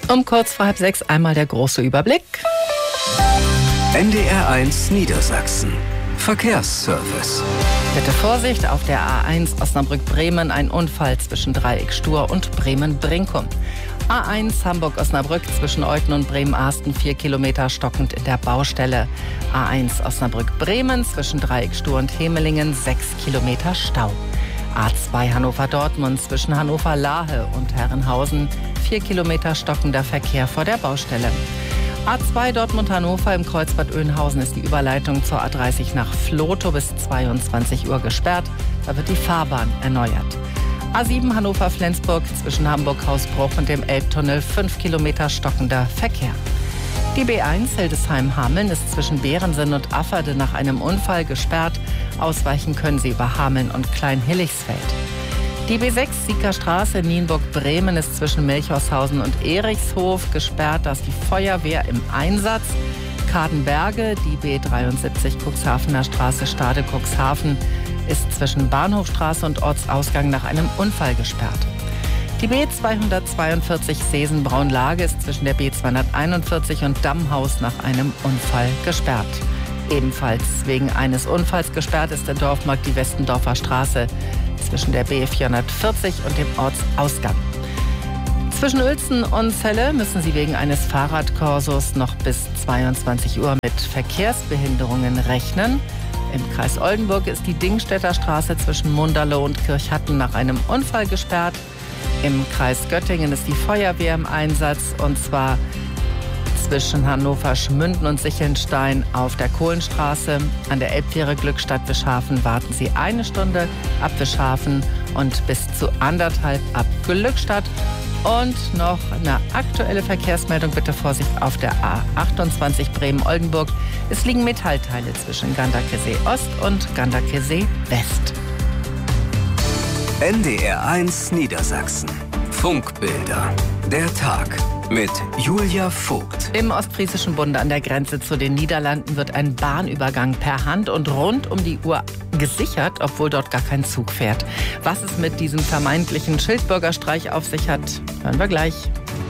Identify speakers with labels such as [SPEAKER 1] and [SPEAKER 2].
[SPEAKER 1] Um kurz vor 5:30 einmal der große Überblick.
[SPEAKER 2] NDR1 Niedersachsen. Verkehrsservice.
[SPEAKER 1] Bitte Vorsicht, auf der A1 Osnabrück-Bremen ein Unfall zwischen Dreieck-Stur und Bremen-Brinkum. A1 Hamburg-Osnabrück zwischen Euthen und Bremen-Arsten 4 Kilometer stockend in der Baustelle. A1 Osnabrück-Bremen zwischen Dreieck-Stur und Hemelingen 6 Kilometer Stau. A2 Hannover-Dortmund zwischen Hannover-Lahe und Herrenhausen 4 Kilometer stockender Verkehr vor der Baustelle. A2 Dortmund-Hannover im Kreuzbad Oeynhausen ist die Überleitung zur A30 nach Vlotho bis 22 Uhr gesperrt. Da wird die Fahrbahn erneuert. A7 Hannover-Flensburg zwischen Hamburg-Hausbruch und dem Elbtunnel 5 Kilometer stockender Verkehr. Die B1 Hildesheim-Hameln ist zwischen Berensen und Afferde nach einem Unfall gesperrt. Ausweichen können Sie über Hameln und Kleinhillichsfeld. Die B6 Siegerstraße Nienburg-Bremen ist zwischen Milchhaushausen und Erichshof gesperrt. Da ist die Feuerwehr im Einsatz. Kadenberge, die B73 Cuxhavener Straße Stade-Cuxhaven ist zwischen Bahnhofstraße und Ortsausgang nach einem Unfall gesperrt. Die B242 Seesen-Braunlage ist zwischen der B241 und Dammhaus nach einem Unfall gesperrt. Ebenfalls wegen eines Unfalls gesperrt ist in Dorfmarkt die Westendorfer Straße zwischen der B440 und dem Ortsausgang. Zwischen Uelzen und Celle müssen Sie wegen eines Fahrradkorsos noch bis 22 Uhr mit Verkehrsbehinderungen rechnen. Im Kreis Oldenburg ist die Dingstädter Straße zwischen Munderloh und Kirchhatten nach einem Unfall gesperrt. Im Kreis Göttingen ist die Feuerwehr im Einsatz, und zwar zwischen Hannover-Schmünden und Sichelnstein auf der Kohlenstraße. An der Elbfähre Glückstadt-Wischhafen warten Sie 1 Stunde ab Wischhafen und bis zu 1,5 ab Glückstadt. Und noch eine aktuelle Verkehrsmeldung, bitte Vorsicht auf der A28 Bremen-Oldenburg. Es liegen Metallteile zwischen Ganderkesee Ost und Ganderkesee West.
[SPEAKER 2] NDR1 Niedersachsen. Funkbilder. Der Tag mit Julia Vogt.
[SPEAKER 1] Im Ostfriesischen Bund an der Grenze zu den Niederlanden wird ein Bahnübergang per Hand und rund um die Uhr gesichert, obwohl dort gar kein Zug fährt. Was es mit diesem vermeintlichen Schildbürgerstreich auf sich hat, hören wir gleich.